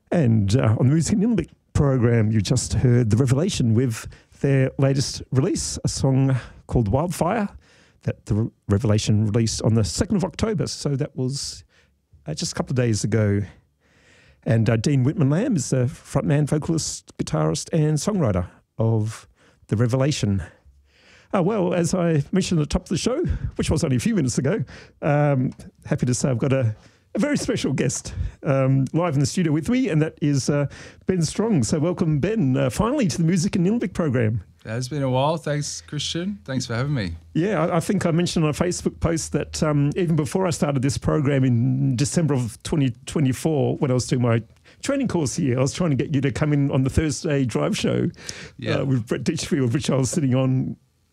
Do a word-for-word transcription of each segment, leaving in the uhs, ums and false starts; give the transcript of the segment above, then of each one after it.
And uh, on the Music and Nimbic program, you just heard The Revelation with their latest release, a song called Wildfire that The Revelation released on the second of October. So that was uh, just a couple of days ago. And uh, Dean Whitman-Lamb is the frontman, vocalist, guitarist and songwriter of The Revelation. Uh, well, as I mentioned at the top of the show, which was only a few minutes ago, um, happy to say I've got a A very special guest um, live in the studio with me, and that is uh, Ben Strong. So welcome, Ben, uh, finally to the Music and Nimbic program. It has been a while. Thanks, Christian. Thanks for having me. Yeah, I, I think I mentioned on a Facebook post that um, even before I started this program in December of twenty twenty-four, when I was doing my training course here, I was trying to get you to come in on the Thursday drive show yeah. uh, with Brett Ditchfield, which I was sitting on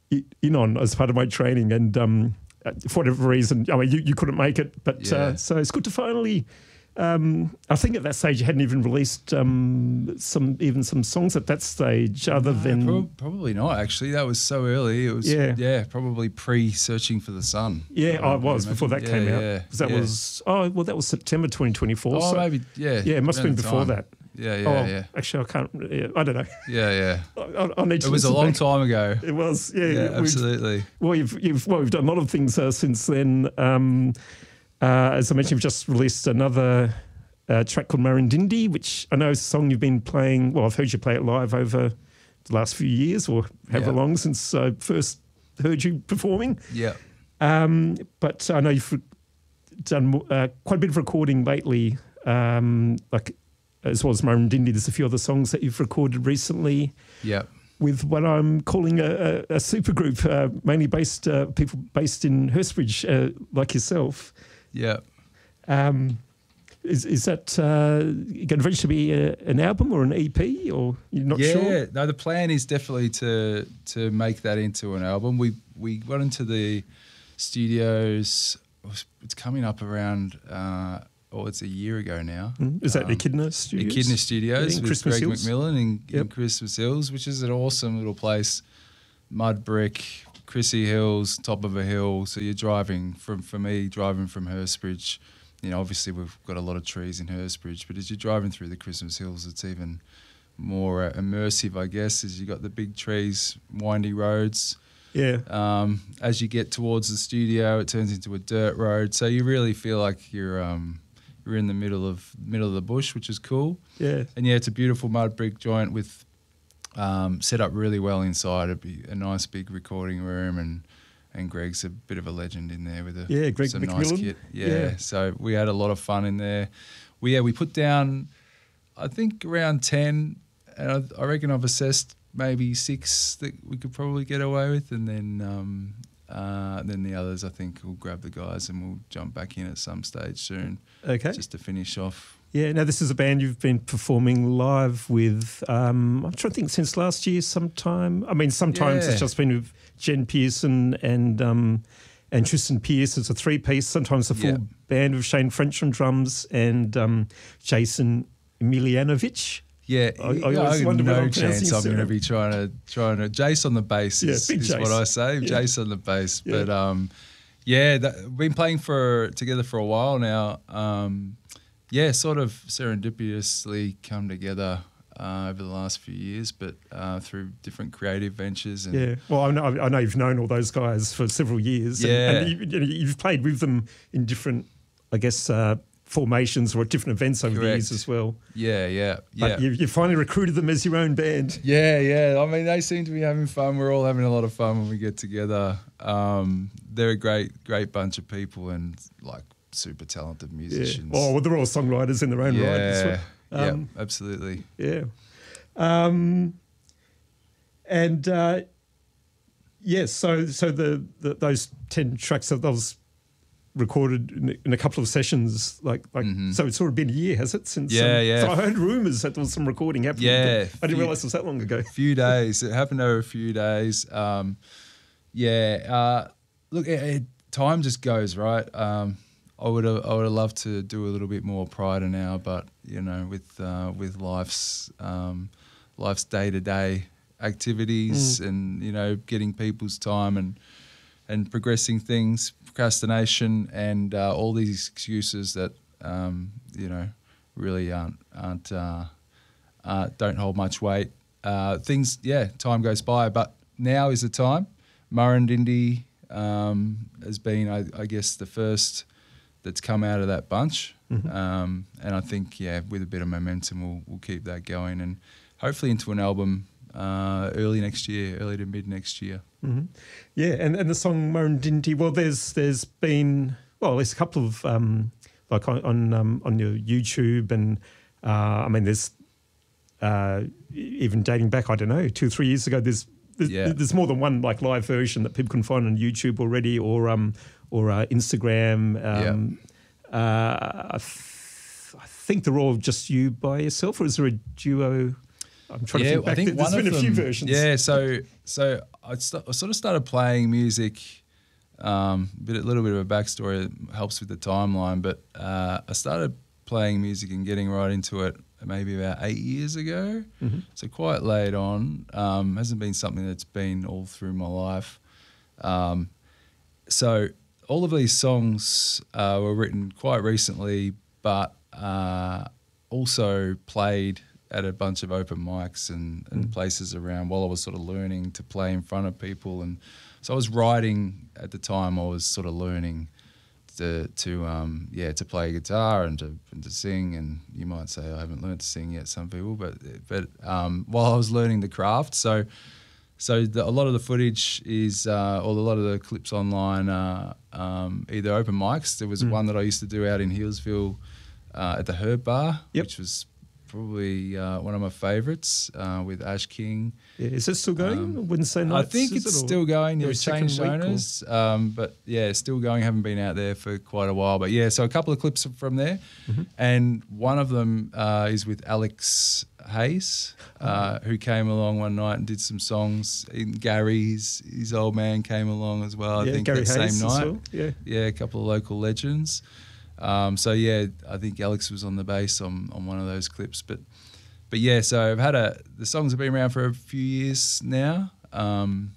in on as part of my training, and um, for whatever reason, I mean, you, you couldn't make it, but yeah. uh, so it's good to finally. Um, I think at that stage you hadn't even released um, some even some songs at that stage, other no, than pro- probably not. Actually, that was so early. It was yeah, yeah probably pre Searching for the Sun. Yeah, I, I was before that yeah, came out. Yeah, that yeah. was oh well, that was September twenty twenty-four. Oh, so, maybe yeah. Yeah, it must have been before time. that. Yeah, yeah, oh, yeah. Actually, I can't. Yeah, I don't know. Yeah, yeah. I, I need to it was a long back. time ago. It was. Yeah, yeah absolutely. Well, you've, you've well, we've done a lot of things uh, since then. Um, uh, as I mentioned, you've just released another uh, track called Marindindi, which I know is a song you've been playing. Well, I've heard you play it live over the last few years, or however yeah. long since I first heard you performing. Yeah. Um, but I know you've done uh, quite a bit of recording lately, um, like. As well as Marindindi, there's a few other songs that you've recorded recently. Yeah. With what I'm calling a, a, a supergroup, uh, mainly based uh, people based in Hurstbridge, uh, like yourself. Yeah. Um, is is that uh, going to eventually be a, an album or an E P, or you're not yeah, sure? Yeah, no. The plan is definitely to to make that into an album. We we got into the studios. It's coming up around. Uh, Oh, it's a year ago now. Mm. Is that um, Echidna Studios? Echidna Studios yeah, with Christmas Greg Hills? McMillan in, yep. in Christmas Hills, which is an awesome little place. Mud brick, Chrissy Hills, top of a hill. So you're driving from, for me, driving from Hurstbridge. You know, obviously we've got a lot of trees in Hurstbridge, but as you're driving through the Christmas Hills, it's even more uh, immersive, I guess, as you got the big trees, windy roads. Yeah. Um, as you get towards the studio, it turns into a dirt road. So you really feel like you're... Um, We're in the middle of middle of the bush, which is cool. Yeah. And yeah, it's a beautiful mud brick joint with um, set up really well inside. It'd be a nice big recording room, and and Greg's a bit of a legend in there with a yeah, Greg some McMillan. nice kit. Yeah. yeah. So we had a lot of fun in there. We yeah we put down, I think around ten, and I, I reckon I've assessed maybe six that we could probably get away with, and then. Um, Uh, then the others, I think, we'll grab the guys and we'll jump back in at some stage soon. Okay. Just to finish off. Yeah, now this is a band you've been performing live with, um, I'm trying to think, since last year sometime. I mean, sometimes Yeah. it's just been with Jen Pearson and um, and Tristan Pearce. It's a three-piece, sometimes a full Yeah. band with Shane French on drums and um, Jason Emilianovic. Yeah, I, I yeah, always I wonder no what I'm chance I'm going to be trying to trying to Jace on the bass Yeah, is, big is Jace. what I say. Yeah. Jace on the bass, Yeah. but um, yeah, that, we've been playing for together for a while now. Um, yeah, sort of serendipitously come together uh, over the last few years, but uh, through different creative ventures. And Yeah, well, I know, I know you've known all those guys for several years. and- Yeah. and, you, you know, you've played with them in different, I guess, uh, formations or at different events over the Correct. years as well. Yeah, yeah, yeah. But you, you finally recruited them as your own band. Yeah, yeah. I mean, they seem to be having fun. We're all having a lot of fun when we get together. Um, they're a great, great bunch of people and like super talented Yeah. musicians. Oh, well, they're all songwriters in their own yeah, right. as well. yeah, Um, absolutely. Yeah. Um, and uh, yes, so so the, the those ten tracks that was recorded in, in a couple of sessions, like like Mhm. so it's sort of been a year, has it? Since Yeah, um, yeah. So I heard rumours that there was some recording happening. Yeah, but I didn't few- realise it was that long ago. Few days. It happened over a few days. Um, yeah. Uh, look, it, it, time just goes right. Um, I would have, I would have loved to do a little bit more prior to now, but you know, with uh, with life's um, life's day to day activities Mm. and you know, getting people's time and and progressing things, procrastination, and uh, all these excuses that um, you know really aren't aren't uh, uh, don't hold much weight. Uh, things, yeah, time goes by, but now is the time. Murrindindi um, has been, I, I guess, the first that's come out of that bunch, Mm-hmm. um, and I think, yeah, with a bit of momentum, we'll we'll keep that going, and hopefully into an album uh, early next year, early to mid next year. Mm-hmm. Yeah, and, and the song Murrindindi, well, there's there's been, well, there's a couple of, um, like on on, um, on your YouTube, and uh, I mean, there's uh, even dating back, I don't know, two or three years ago, there's there's, Yeah. there's more than one like live version that people can find on YouTube already, or um or uh, Instagram. Um, uh, I, th- I think they're all just you by yourself, or is there a duo? I'm trying Yeah, to think back. I think There's one been of a few them- versions. Yeah, so so I, st- I sort of started playing music. Um, bit a little bit of a backstory that helps with the timeline, but uh, I started playing music and getting right into it maybe about eight years ago. Mm-hmm. So quite late on. Um, hasn't been something that's been all through my life. Um, so all of these songs uh, were written quite recently, but uh, also played at a bunch of open mics and, and Mm. places around while I was sort of learning to play in front of people. And so I was writing at the time. I was sort of learning to to um, yeah to play guitar and to and to sing. And you might say I haven't learned to sing yet, some people, but but um, while I was learning the craft, so. So the, a lot of the footage is, uh, or a lot of the clips online are um, either open mics. There was Mm. one that I used to do out in Healesville uh, at the Herb Bar, Yep. which was probably uh, one of my favourites uh, with Ash King. Yeah, is it still going? Um, Wednesday I nights? think is it's it, or- still going. or Yeah, a we second changed week, or- owners, um, but yeah, still going. Haven't been out there for quite a while, but yeah. So a couple of clips from there, Mhm. and one of them uh, is with Alex Hayes, uh, who came along one night and did some songs. And Gary, his, his old man, came along as well. I yeah, think Gary that Hayes same as night. well. Yeah. Yeah, a couple of local legends. Um, so yeah, I think Alex was on the bass on, on one of those clips. But but yeah, so I've had a the songs have been around for a few years now, um,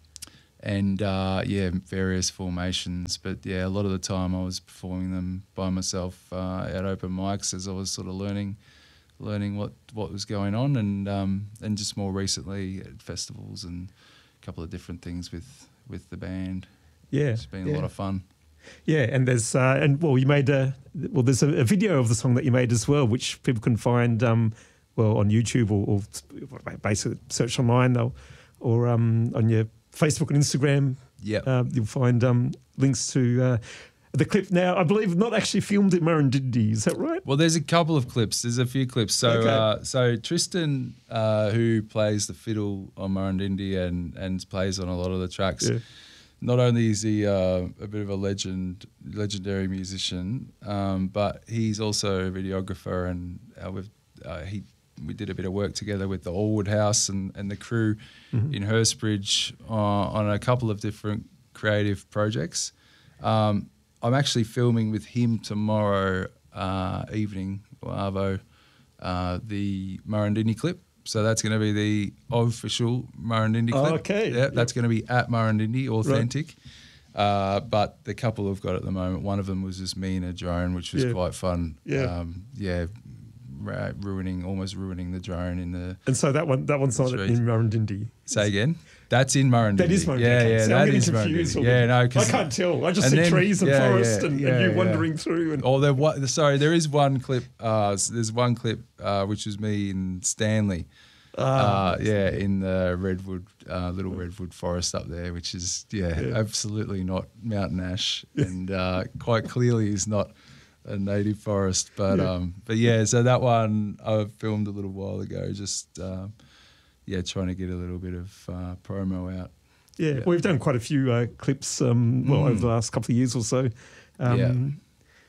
and uh, yeah, various formations. But yeah, a lot of the time I was performing them by myself uh, at open mics as I was sort of learning learning what, what was going on, and um, and just more recently at festivals and a couple of different things with with the band. Yeah. It's been yeah. a lot of fun. Yeah, and there's uh, and well, you made a well, there's a, a video of the song that you made as well, which people can find um, well on YouTube or, or basically search online or, or um, on your Facebook and Instagram. Yep. Uh, you'll find um, links to uh, the clip. Now, I believe not actually filmed at Murrindindi. Is that right? Well, there's a couple of clips. There's a few clips. So, Okay. uh, so Tristan, uh, who plays the fiddle on Murrindindi and and plays on a lot of the tracks. Yeah. Not only is he uh, a bit of a legend, legendary musician, um, but he's also a videographer, and uh, we've, uh, he we did a bit of work together with the Allwood House and, and the crew Mhm. in Hurstbridge uh, on a couple of different creative projects. Um, I'm actually filming with him tomorrow uh, evening, or Arvo, uh, the Murrindindi clip. So that's going to be the official Murrindindi clip. Oh, okay. Yeah, that's Yep. going to be at Murrindindi, authentic. Uh, but the couple we've got at the moment, one of them was just me in a drone, which was Yeah. quite fun. Yeah. Um, yeah, ra- ruining, almost ruining the drone in the... And so that one, that one's not That's in Murrindindi. Say again? That's in Murrindindi. That is Murrindindi. Yeah, Okay. yeah, See, I'm that getting is confused. Murrindindi. Yeah, no, I because... can't tell. I just and see then- trees and yeah, forest yeah, and, yeah, and you yeah. wandering through. And Oh, there wa- sorry, there is one clip. Uh, s- there's one clip uh, which was me in Stanley. Ah, uh, yeah, in the redwood, uh, little redwood forest up there, which is yeah, Yeah. absolutely not mountain ash, and uh, quite clearly is not a native forest. But Yeah. um, but yeah, so that one I filmed a little while ago, just um, yeah, trying to get a little bit of uh, promo out. yeah. yeah. Well, we've done quite a few uh, clips um, well, Mm. over the last couple of years or so. Um,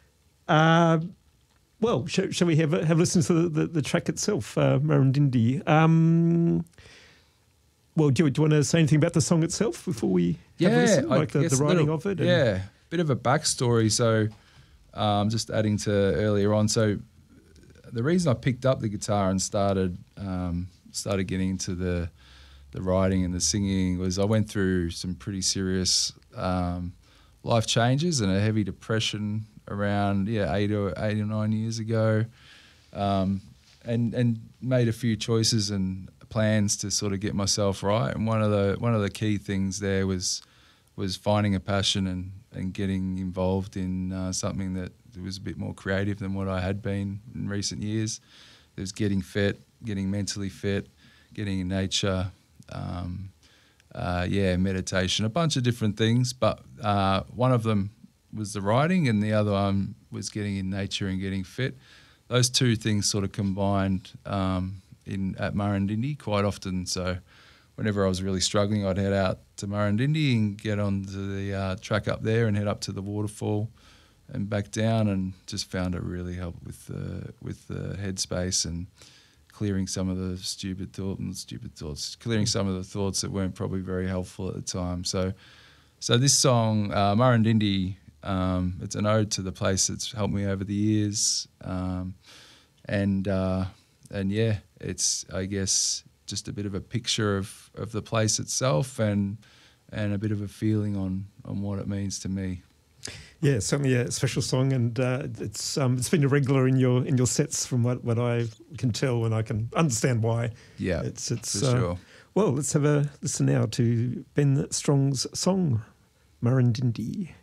uh, well, shall, shall we have a, have a listen to the, the, the track itself, uh, Murrindindi? Um, well, do you, do you want to say anything about the song itself before we have a listen? I Like the, guess the a writing little- of it? and- Yeah, bit of a backstory. So, um, just adding to earlier on. So, the reason I picked up the guitar and started um, started getting into the the writing and the singing was I went through some pretty serious um, life changes and a heavy depression around yeah eight or eight or nine years ago. um, and and made a few choices and plans to sort of get myself right. And one of the one of the key things there was was finding a passion and, and getting involved in uh, something that was a bit more creative than what I had been in recent years. It was getting fit, getting mentally fit, getting in nature, um, uh, yeah, meditation, a bunch of different things. But uh, one of them was the writing, and the other one was getting in nature and getting fit. Those two things sort of combined um, in at Murrindindi quite often. So whenever I was really struggling, I'd head out to Murrindindi and get onto the uh, track up there and head up to the waterfall and back down, and just found it really helped with the with the headspace and clearing some of the stupid thoughts and stupid thoughts, clearing some of the thoughts that weren't probably very helpful at the time. So, so this song, uh, Murrindindi, um, it's an ode to the place that's helped me over the years, um, and uh, and yeah, it's I guess just a bit of a picture of, of the place itself and and a bit of a feeling on on what it means to me. Yeah, certainly a special song, and uh, it's um, it's been a regular in your in your sets from what, what I can tell, and I can understand why. Yeah, it's it's for uh, sure. Well, let's have a listen now to Ben Strong's song, Murrindindi.